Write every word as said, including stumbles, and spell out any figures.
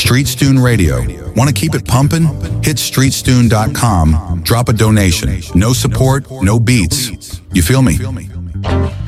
Streetstune Radio. Want to keep it pumping? Hit streetstune dot com, drop a donation. No support, no beats. You feel me?